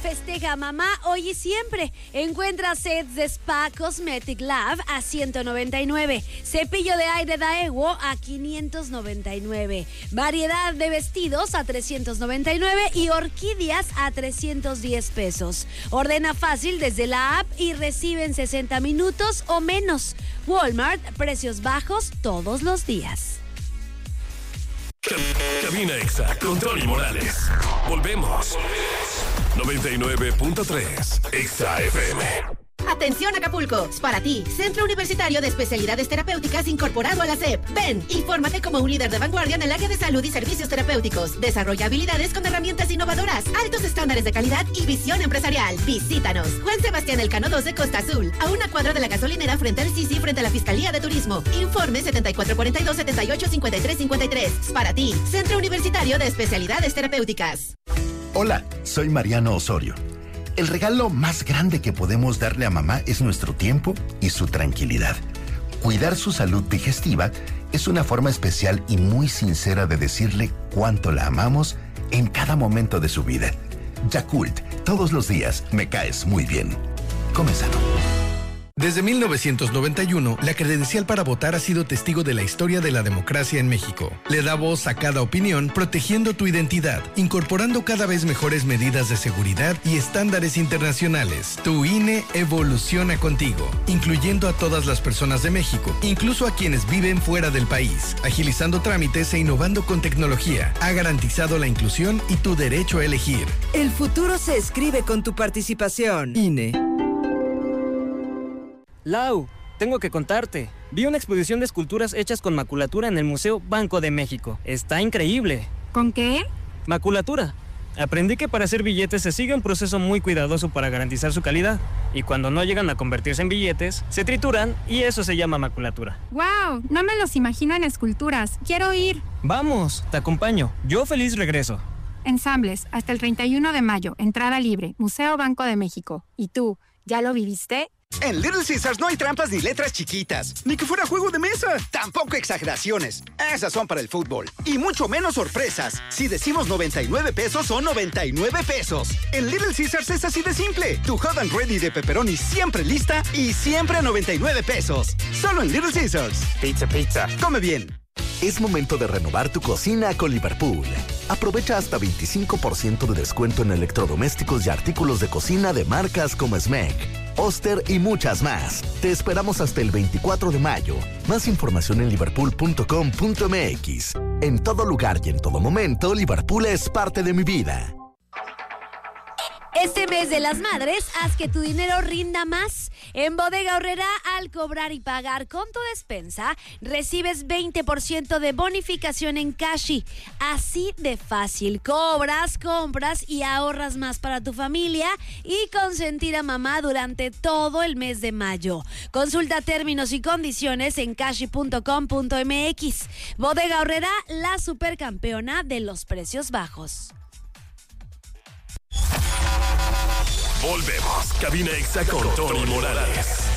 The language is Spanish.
festeja a mamá hoy y siempre. Encuentra sets de Spa Cosmetic Lab a $199. Cepillo de aire Daewoo a $599. Variedad de vestidos a $399 y orquídeas a $310. Ordena fácil desde la app y recibe en 60 minutos o menos. Walmart, precios bajos todos los días. Cabina Exa con Tony Morales. Volvemos. 99.3 Exa FM. Atención Acapulco, es para ti, Centro Universitario de Especialidades Terapéuticas incorporado a la SEP. Ven, infórmate como un líder de vanguardia en el área de salud y servicios terapéuticos. Desarrolla habilidades con herramientas innovadoras, altos estándares de calidad y visión empresarial. Visítanos. Juan Sebastián Elcano 2 de Costa Azul, a una cuadra de la gasolinera frente al Sisi, frente a la Fiscalía de Turismo. Informe 7442-785353. Es para ti, Centro Universitario de Especialidades Terapéuticas. Hola, soy Mariano Osorio. El regalo más grande que podemos darle a mamá es nuestro tiempo y su tranquilidad. Cuidar su salud digestiva es una forma especial y muy sincera de decirle cuánto la amamos en cada momento de su vida. Yakult, todos los días me caes muy bien. Come sano. Desde 1991, la credencial para votar ha sido testigo de la historia de la democracia en México. Le da voz a cada opinión, protegiendo tu identidad, incorporando cada vez mejores medidas de seguridad y estándares internacionales. Tu INE evoluciona contigo, incluyendo a todas las personas de México, incluso a quienes viven fuera del país, agilizando trámites e innovando con tecnología. Ha garantizado la inclusión y tu derecho a elegir. El futuro se escribe con tu participación. INE. Lau, tengo que contarte. Vi una exposición de esculturas hechas con maculatura en el Museo Banco de México. Está increíble. ¿Con qué? Maculatura. Aprendí que para hacer billetes se sigue un proceso muy cuidadoso para garantizar su calidad. Y cuando no llegan a convertirse en billetes, se trituran y eso se llama maculatura. ¡Wow! No me los imagino en esculturas. Quiero ir. Vamos, te acompaño. Yo feliz regreso. Ensambles, hasta el 31 de mayo. Entrada libre. Museo Banco de México. ¿Y tú, ya lo viviste? En Little Caesars no hay trampas ni letras chiquitas, ni que fuera juego de mesa. Tampoco exageraciones. Esas son para el fútbol. Y mucho menos sorpresas. Si decimos 99 pesos, son 99 pesos. En Little Caesars es así de simple. Tu hot and ready de pepperoni siempre lista y siempre a 99 pesos. Solo en Little Caesars. Pizza. Come bien. Es momento de renovar tu cocina con Liverpool. Aprovecha hasta 25% de descuento en electrodomésticos y artículos de cocina de marcas como Smeg, Oster y muchas más. Te esperamos hasta el 24 de mayo. Más información en liverpool.com.mx. En todo lugar y en todo momento, Liverpool es parte de mi vida. Este mes de las madres, haz que tu dinero rinda más. En Bodega Aurrerá, al cobrar y pagar con tu despensa, recibes 20% de bonificación en Cashi. Así de fácil. Cobras, compras y ahorras más para tu familia y consentir a mamá durante todo el mes de mayo. Consulta términos y condiciones en cashi.com.mx. Bodega Aurrerá, la supercampeona de los precios bajos. Volvemos. Cabina Exa con Tony Morales.